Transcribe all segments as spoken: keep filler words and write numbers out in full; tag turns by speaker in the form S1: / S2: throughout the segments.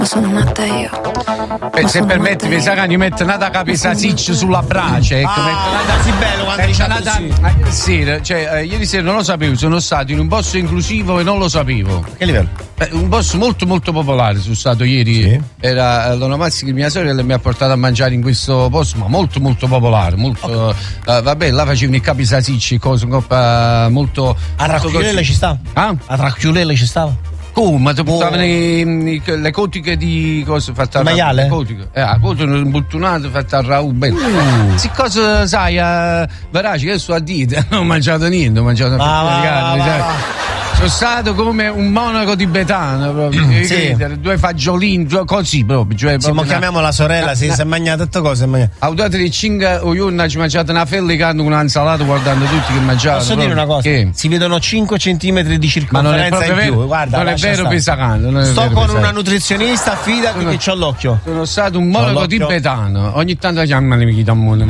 S1: Ma sono matta io.
S2: Eh, se permetti, mi sa che mi mette nata capisa siccio sulla brace. Ecco,
S3: ah,
S2: nata,
S3: sì, bello quando
S2: eh,
S3: c'è
S2: nata, ieri sera, cioè, eh, ieri sera non lo sapevo, sono stato in un posto inclusivo e non lo sapevo.
S3: Che livello?
S2: Eh, un posto molto molto popolare sono stato ieri. Sì. Era l'Onomazzi che mia sorella mi ha portato a mangiare in questo posto, ma molto molto popolare. Molto, okay. uh, vabbè, là facevano i capi sicci, cose coppa molto.
S3: A Racchiulella ci stava?
S2: Ah?
S3: A Racchiulella ci stava?
S2: Come? Ti portavano oh. le cotiche di cosa fatte a
S3: maiale?
S2: Cotiche. Eh, a cotiche imbuttunate fatte a Raù bello. Uh. Si cosa sai a Veraci che sto a dite, non ho mangiato niente, ho mangiato
S3: ah, va, va, va, va.
S2: Sono stato come un monaco tibetano proprio.
S3: Sì.
S2: Due fagiolini, due così proprio. Cioè,
S3: sì, ma chiamiamo la sorella, si è mangiata tutte cose.
S2: A dato di cinque giorni ci mangiato una fellicando con un'insalata guardando tutti che mangiavano.
S3: Posso
S2: proprio.
S3: dire una cosa?
S2: Che?
S3: Si vedono cinque centimetri di circonferenza in più.
S2: Vero,
S3: guarda,
S2: non è vero pesacando.
S3: Sto
S2: vero
S3: con
S2: pesacando.
S3: una nutrizionista, fidati sono, che c'ho l'occhio.
S2: Sono stato un monaco tibetano. Ogni tanto chiamano mi chiedo mondo,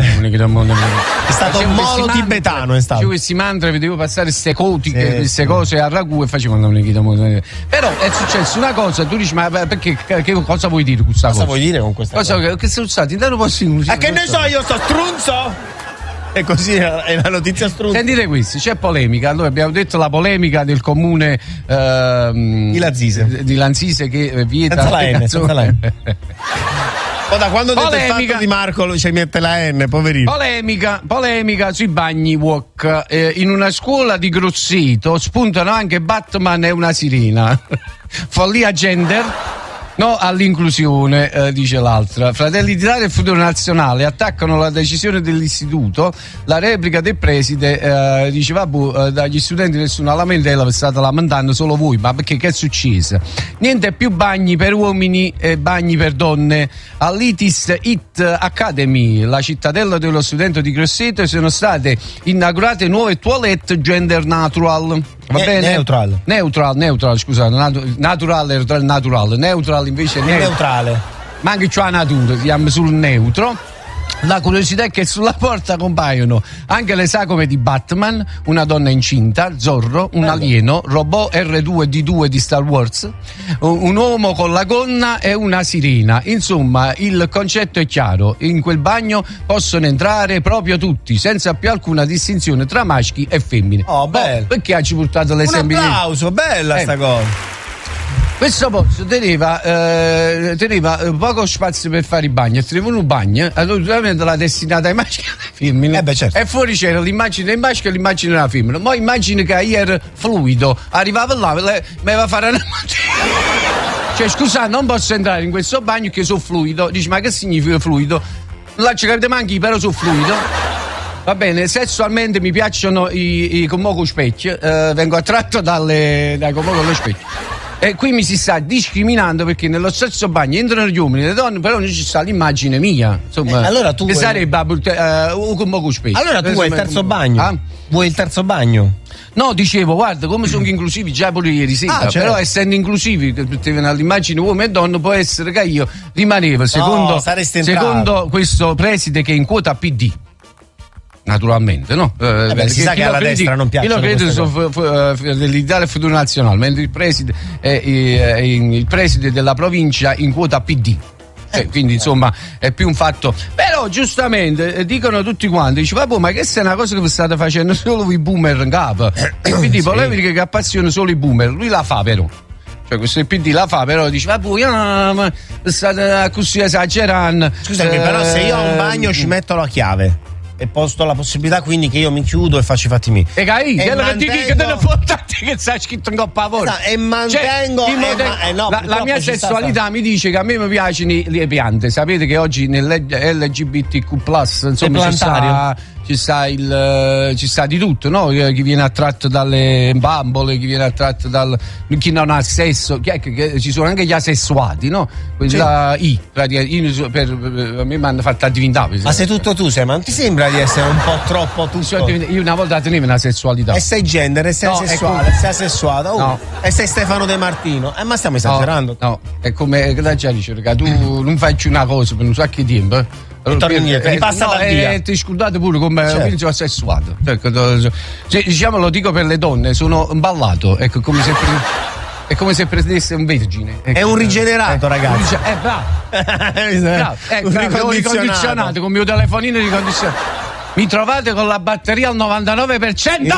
S3: è stato un molo tibetano, è stato.
S2: Facevo questi mantra, vedevo passare queste cotiche, sì, queste sì. cose a ragù e facevano un chiedo mondo. Però è successo una cosa, tu dici, ma perché che cosa vuoi dire con questa
S3: cosa?
S2: Cosa
S3: vuoi dire con questa
S2: cosa?
S3: cosa?
S2: Che sono stati? Intanto posso
S3: inclusive. Ma che ne so, io sto strunzo? E così è la notizia strunza.
S2: Sentite questo, c'è polemica. Allora abbiamo detto la polemica del comune ehm,
S3: di Lanzise.
S2: Di Lanzise che vieta
S3: senza la N, senza la N. Ma da quando ho detto il fatto di Marco ci mette la N, poverino.
S2: Polemica, polemica sui bagni wok. Eh, in una scuola di Grosseto spuntano anche Batman e una sirena. Follia gender. No all'inclusione, eh, dice l'altra. Fratelli d'Italia e Futuro Nazionale attaccano la decisione dell'istituto. La replica del preside eh, dice vabbè, eh, dagli studenti nessuna lamentela, vi state lamentando solo voi. Ma perché che è successo? Niente più bagni per uomini e bagni per donne. All'Itis It Academy, la cittadella dello studente di Grosseto, sono state inaugurate nuove toilette gender natural. Va
S3: ne-
S2: bene?
S3: Neutral.
S2: Neutral, neutral, scusate, natu- naturale, naturale, neutral invece
S3: è
S2: neutral.
S3: neutrale.
S2: Ma anche c'è la natura, si chiama sul neutro. La curiosità è che sulla porta compaiono anche le sagome di Batman, una donna incinta, Zorro, un Bello. alieno, robot erre due di due di Star Wars, un uomo con la gonna e una sirena. Insomma, il concetto è chiaro: in quel bagno possono entrare proprio tutti, senza più alcuna distinzione tra maschi e femmine.
S3: Oh, bello.
S2: Oh, perché ha ci portato l'esempio?
S3: Un applauso, bella eh. sta cosa.
S2: Questo posto teneva, eh, teneva poco spazio per fare i bagni, teneva un bagno, allora la destinata ai maschi e alle femmine.
S3: Eh beh, certo.
S2: E fuori c'era l'immagine del maschio e l'immagine della femmina. Ma immagine che ieri fluido, arrivava là, mi aveva fare una cioè scusa, non posso entrare in questo bagno che sono fluido. Dici, ma che significa fluido? Là ci capite manchi, però sono fluido. Va bene, sessualmente mi piacciono i, i comoco specchio, eh, vengo attratto dalle, dai comoco allo specchio. E qui mi si sta discriminando perché nello stesso bagno entrano gli uomini e le donne, però non ci sta l'immagine mia. Insomma,
S3: eh, allora tu
S2: che
S3: vuoi...
S2: sarebbe uh, un poco specchio.
S3: Allora tu vuoi il terzo bagno?
S2: Ah?
S3: Vuoi il terzo bagno?
S2: No, dicevo, guarda, come sono inclusivi già pure ieri sera,
S3: ah, certo.
S2: però essendo inclusivi, che mettevano all'immagine uomo e donna, può essere che io rimanevo secondo,
S3: no,
S2: secondo questo preside che è in quota P D. Naturalmente, no?
S3: Eh, eh beh, si sa che alla credi- destra non piacciono.
S2: Io lo credo su, fu, fu, dell'Italia e Futuro Nazionale, mentre il preside è, è, è il preside della provincia in quota P D. Eh, quindi insomma è più un fatto. Però giustamente eh, dicono tutti quanti, dice vabbè, ma che è una cosa che vi state facendo solo i boomer in capo. E quindi sì. Polemica che appassiona solo i boomer, lui la fa però. Cioè questo il P D la fa, però dice vabbè, no, ma state così esagerando.
S3: Scusami, eh, però se io ho un bagno ci metto la chiave e posto la possibilità quindi che io mi chiudo e faccio i fatti miei.
S2: E cai,
S3: e
S2: quello
S3: mantengo...
S2: che te ne portati che sta scritto in coppa
S3: esatto, e mantengo
S2: cioè,
S3: e
S2: moder-
S3: ma- eh no,
S2: la, la mia sessualità mi dice che a me mi piacciono le piante. Sapete che oggi nell'L G B T Q plus, insomma, ci sta, ci sta il ci sta di tutto, no? Chi viene attratto dalle bambole, chi viene attratto dal chi non ha sesso, chi è che, che ci sono anche gli asessuati, no? Quella sì. I, per, per, per, a me mi hanno fatto diventare.
S3: Ma sei tutto tu, sei, ma non ti sembra di essere un po' troppo tutto?
S2: Io una volta tenevo una sessualità.
S3: E sei gender, e sei
S2: no,
S3: asessuale,
S2: come...
S3: sei asessuata, oh,
S2: no.
S3: E sei Stefano De Martino. Eh, ma stiamo esagerando.
S2: No, no. È come che già dice, raga, tu non faccio una cosa per un sacco di tempo.
S3: E torni indietro,
S2: eh,
S3: ripassa
S2: no,
S3: la via.
S2: E ti scordate pure come
S3: certo.
S2: sono sessuato. Cioè, diciamo, lo dico per le donne, sono imballato, ecco, come se È come se prendesse un vergine. Ecco.
S3: È un rigenerato, eh, ragazzi.
S2: Eh, bravo. bravo. Ecco, un ricondizionato. ricondizionato con il mio telefonino ricondizionato. Mi trovate con la batteria al novantanove per cento.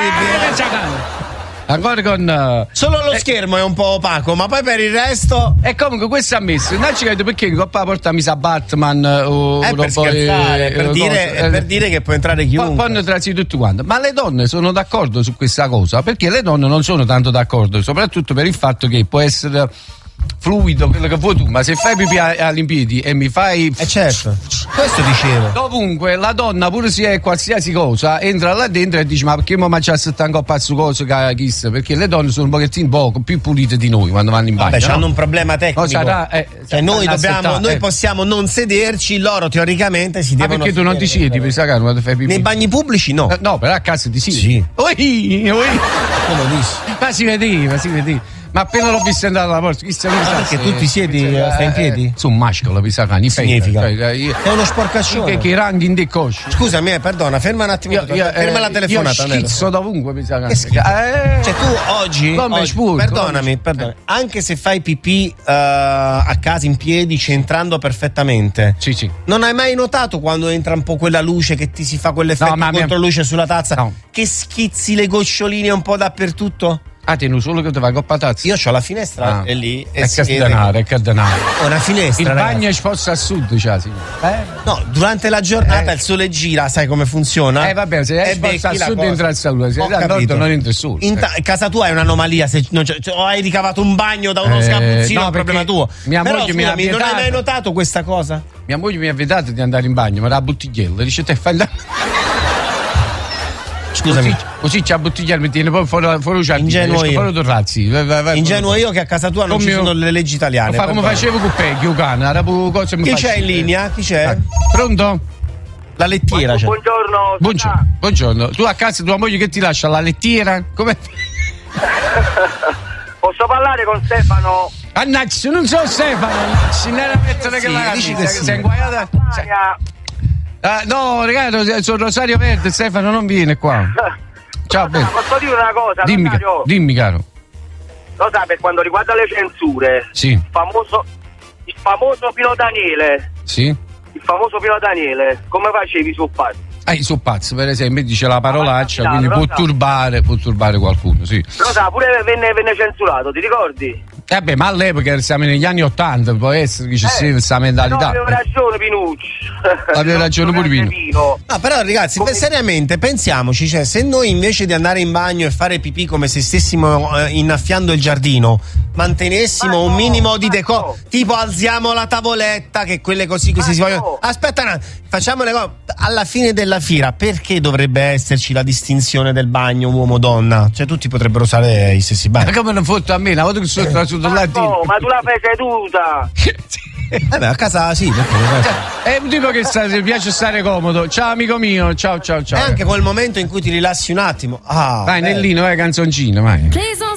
S2: Ancora con uh,
S3: solo lo eh, schermo è un po' opaco, ma poi per il resto.
S2: E comunque questo ha messo. Non ci credo perché qua portami sa Batman o
S3: eh, per scherzare, per, dire, eh, per dire che può entrare chiunque.
S2: Poi entrarsi tutti quanti. Ma le donne sono d'accordo su questa cosa? Perché le donne non sono tanto d'accordo, soprattutto per il fatto che può essere fluido quello che vuoi tu, ma se fai pipì all'impiedi e mi fai
S3: eh certo, questo dicevo,
S2: dovunque la donna pure se è qualsiasi cosa entra là dentro e dice ma perché mo mangiasse tanto pazzo cosa che chissà, perché le donne sono un pochettino poco più pulite di noi quando vanno in bagno.
S3: Vabbè,
S2: no?
S3: hanno un problema tecnico, no, sarà, eh, cioè noi dobbiamo noi eh. possiamo non sederci, loro teoricamente si devono.
S2: Ma perché tu non ti siedi per sacare quando fai pipì?
S3: Nei bagni pubblici no.
S2: Eh, no, però a casa ti siedi.
S3: Sì.
S2: Oi, oi.
S3: Comodissimo.
S2: Ma si vedeva, si vedeva. Ma appena l'ho visto andare alla porta, chi sta
S3: ah, perché tu ti siedi, eh, stai in piedi?
S2: Eh, su un maschio, la pisacani.
S3: Significa? Cioè, io, è uno sporcaccione.
S2: Che, che ranghi in decosci.
S3: Scusami, eh, perdona, ferma un attimo. Io, io, ferma eh, la telefonata.
S2: Io schizzo dovunque, pisacani.
S3: Eh, cioè tu oggi, oggi spurto, perdonami, perdonami,
S2: eh.
S3: anche se fai pipì uh, a casa in piedi, centrando perfettamente.
S2: Sì, sì.
S3: Non hai mai notato quando entra un po' quella luce che ti si fa quell'effetto no, controluce sulla tazza? No. Che schizzi le goccioline un po' dappertutto?
S2: Ah, tieni solo che ti va coppa tazza?
S3: Io ho la finestra ah. e lì
S2: è castanare, è castanare.
S3: Una finestra.
S2: Il
S3: ragazzi.
S2: bagno è sposta a sud, cioè, sì.
S3: eh? No, durante la giornata eh. il sole gira, sai come funziona?
S2: Eh vabbè, se è sposta a sud entra il sole, se è a nord non entra il sole.
S3: In ta- casa tua è un'anomalia, se non c'è, cioè, o hai ricavato un bagno da uno eh, sgabuzzino, no, è un problema tuo.
S2: Mia
S3: Però
S2: moglie
S3: scusami,
S2: mi ha vietato.
S3: Non hai mai notato questa cosa?
S2: Mia moglie mi ha vietato di andare in bagno, ma la bottigliella, dice te fai andare.
S3: Scusami.
S2: Così, così c'ha bottigliere, mi tiene poi fuori, fuori uscire.
S3: Ingenuo io.
S2: Fuori razzi. Vai, vai, vai,
S3: Ingenuo io che a casa tua non come ci sono le leggi italiane.
S2: Fa come facevo con Peggy, cane.
S3: Chi c'è in linea? Chi c'è?
S2: Ah, pronto?
S3: La lettiera.
S1: Buongiorno. Buongiorno.
S2: Buongiorno. Buongiorno. Tu a casa tua moglie che ti lascia la lettiera? Come?
S1: Posso parlare con Stefano?
S2: Annaccio, non so Stefano. Si ne era mettere che la
S3: dici che
S2: sei inguaiata. Ah, no, ragazzi, sono Rosario Verde, Stefano non viene qua. Ciao,
S1: no, posso dire una cosa?
S2: Dimmi,
S1: Rosario,
S2: dimmi caro.
S1: Lo sai, per quanto riguarda le censure,
S2: sì.
S1: il famoso il famoso Pino Daniele.
S2: Sì.
S1: Il famoso Pino Daniele, come facevi sul pazzo?
S2: Ah, su pazzo, per esempio, dice la parolaccia,
S1: ah,
S2: quindi può
S1: sa.
S2: turbare, può turbare qualcuno, sì.
S1: Lo sa, pure venne, venne censurato, ti ricordi?
S2: Eh beh, ma all'epoca siamo negli anni Ottanta, può essere che ci sia questa mentalità.
S1: No, avevo ragione, Pinucci.
S2: Avevo ragione pure Pino.
S3: No, però ragazzi, come... seriamente, pensiamoci, cioè, se noi invece di andare in bagno e fare pipì come se stessimo eh, innaffiando il giardino, mantenessimo ma un no, minimo di decoro, no. Tipo alziamo la tavoletta, che quelle così che si si vogliono.
S1: No.
S3: Aspetta, no, facciamo le cose. Alla fine della fiera, perché dovrebbe esserci la distinzione del bagno uomo-donna? Cioè, tutti potrebbero usare i stessi bagni.
S2: Ma come non fotte a me, una volta che sono stato sul lattino.
S1: No, ma tu la fai seduta.
S3: Eh beh, a casa sì, perché
S2: è un tipo che sta, ti piace stare comodo. Ciao amico mio, ciao ciao ciao.
S3: È anche quel momento in cui ti rilassi un attimo. Ah,
S2: vai, Nellino, vai, canzoncino, vai.